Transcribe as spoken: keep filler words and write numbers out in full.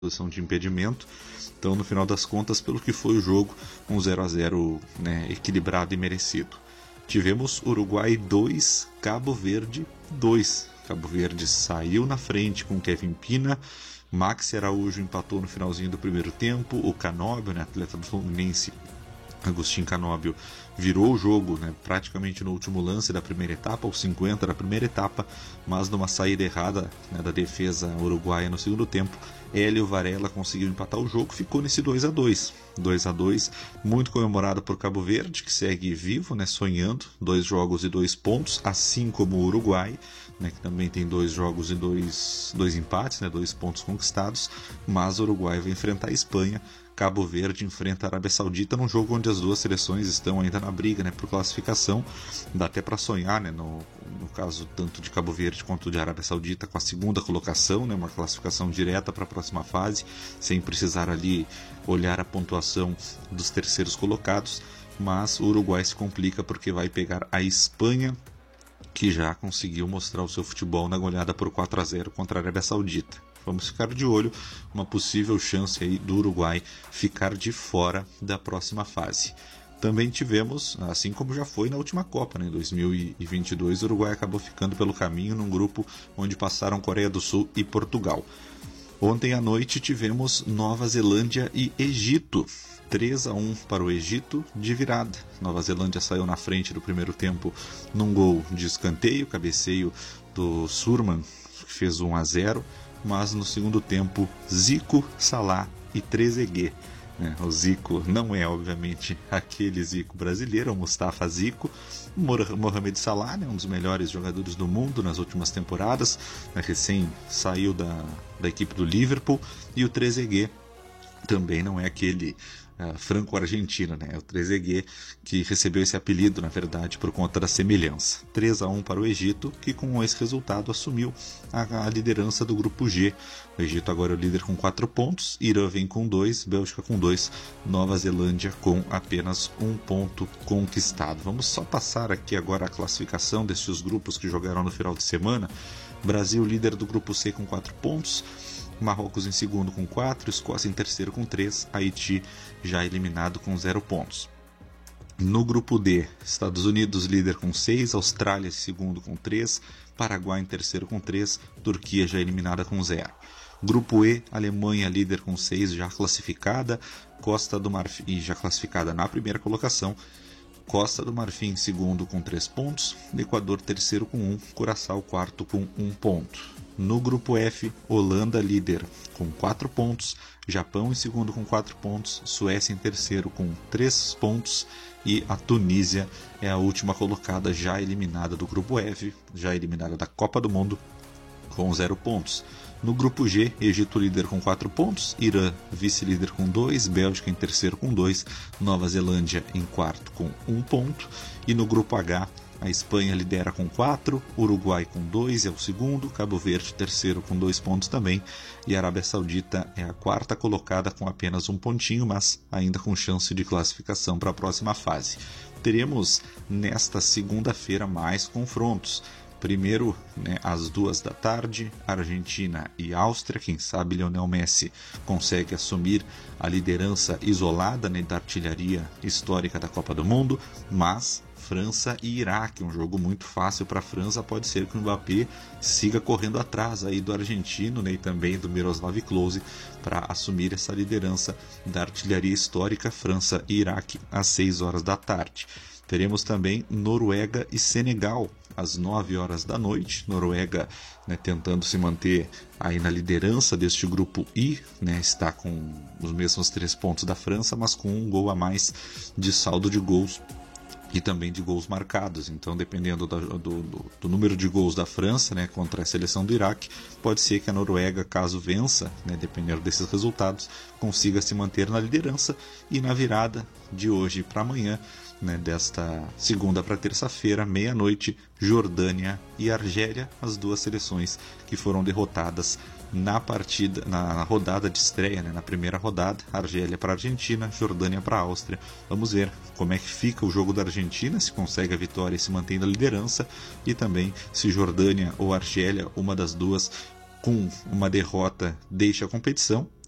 posição de impedimento. Então, no final das contas, pelo que foi o jogo, um zero a zero, né, equilibrado e merecido. Tivemos Uruguai dois, Cabo Verde dois. Cabo Verde saiu na frente com Kevin Pina. Maxi Araújo empatou no finalzinho do primeiro tempo. O Canóbio, né, atleta do Fluminense, Agostinho Canóbio, virou o jogo, né, praticamente no último lance da primeira etapa, aos cinquenta da primeira etapa, mas numa saída errada, né, da defesa uruguaia no segundo tempo, Hélio Varela conseguiu empatar o jogo, ficou nesse dois a dois. dois a dois, muito comemorado por Cabo Verde, que segue vivo, né, sonhando, dois jogos e dois pontos, assim como o Uruguai, né, que também tem dois jogos e dois, dois empates, né, dois pontos conquistados, mas o Uruguai vai enfrentar a Espanha. Cabo Verde enfrenta a Arábia Saudita num jogo onde as duas seleções estão ainda na briga, né, por classificação. Dá até para sonhar, né, no, no caso tanto de Cabo Verde quanto de Arábia Saudita, com a segunda colocação, né, uma classificação direta para a próxima fase, sem precisar ali olhar a pontuação dos terceiros colocados. Mas o Uruguai se complica porque vai pegar a Espanha, que já conseguiu mostrar o seu futebol na goleada por quatro a zero contra a Arábia Saudita. Vamos ficar de olho, uma possível chance aí do Uruguai ficar de fora da próxima fase. Também tivemos, assim como já foi na última Copa, né, em dois mil e vinte e dois, o Uruguai acabou ficando pelo caminho num grupo onde passaram Coreia do Sul e Portugal. Ontem à noite tivemos Nova Zelândia e Egito. três a um para o Egito de virada. Nova Zelândia saiu na frente do primeiro tempo num gol de escanteio, cabeceio do Surman, que fez um a zero. Mas no segundo tempo, Zico, Salah e Trezeguet. Né? O Zico não é, obviamente, aquele Zico brasileiro, é o Mustafa Zico. O Mohamed Salah, né? Um dos melhores jogadores do mundo nas últimas temporadas, né? Recém saiu da, da equipe do Liverpool. E o Trezeguet também não é aquele uh, franco-argentino, né? É o Trezeguet que recebeu esse apelido, na verdade, por conta da semelhança. três a um para o Egito, que com esse resultado assumiu a, a liderança do grupo G. O Egito agora é o líder com quatro pontos, Irã vem com dois, Bélgica com dois, Nova Zelândia com apenas um ponto conquistado. Vamos só passar aqui agora a classificação destes grupos que jogaram no final de semana. Brasil líder do grupo C com quatro pontos, Marrocos em segundo com quatro, Escócia em terceiro com três, Haiti já eliminado com zero pontos. No grupo D, Estados Unidos líder com seis, Austrália em segundo com três, Paraguai em terceiro com três, Turquia já eliminada com zero. Grupo E, Alemanha líder com seis, já classificada, Costa do Marfim já classificada na primeira colocação, Costa do Marfim em segundo com três pontos, Equador terceiro com um, Curaçao quarto com um ponto. No grupo F, Holanda líder com quatro pontos, Japão em segundo com quatro pontos, Suécia em terceiro com três pontos e a Tunísia é a última colocada, já eliminada do grupo F, já eliminada da Copa do Mundo, com zero pontos. No grupo G, Egito líder com quatro pontos, Irã vice-líder com dois, Bélgica em terceiro com dois, Nova Zelândia em quarto com um ponto. E no grupo H, a Espanha lidera com quatro, Uruguai com dois é o segundo, Cabo Verde terceiro com dois pontos também, e a Arábia Saudita é a quarta colocada com apenas um pontinho, mas ainda com chance de classificação para a próxima fase. Teremos nesta segunda-feira mais confrontos. Primeiro, né, às duas da tarde, Argentina e Áustria. Quem sabe Lionel Messi consegue assumir a liderança isolada, né, da artilharia histórica da Copa do Mundo, mas França e Iraque, um jogo muito fácil para a França. Pode ser que o Mbappé siga correndo atrás aí do argentino, né, e também do Miroslav Klose para assumir essa liderança da artilharia histórica. França e Iraque às seis horas da tarde. Teremos também Noruega e Senegal às nove horas da noite. Noruega, né, tentando se manter aí na liderança deste grupo I, né, está com os mesmos três pontos da França, mas com um gol a mais de saldo de gols e também de gols marcados. Então, dependendo do, do, do, do número de gols da França, né, contra a seleção do Iraque, pode ser que a Noruega, caso vença, né, dependendo desses resultados, consiga se manter na liderança. E na virada de hoje para amanhã, né, desta segunda para terça-feira, meia-noite, Jordânia e Argélia, as duas seleções que foram derrotadas na partida, na rodada de estreia, né, na primeira rodada. Argélia para a Argentina, Jordânia para a Áustria. Vamos ver como é que fica o jogo da Argentina, se consegue a vitória e se mantém na liderança, e também se Jordânia ou Argélia, uma das duas, com uma derrota, deixa a competição,